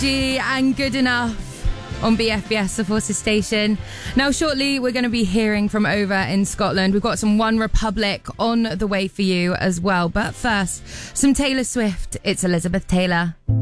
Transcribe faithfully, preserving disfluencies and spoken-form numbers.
G and Good Enough on B F B S, the Forces Station. Now, shortly, we're going to be hearing from over in Scotland. We've got some One Republic on the way for you as well. But first, some Taylor Swift. It's Elizabeth Taylor.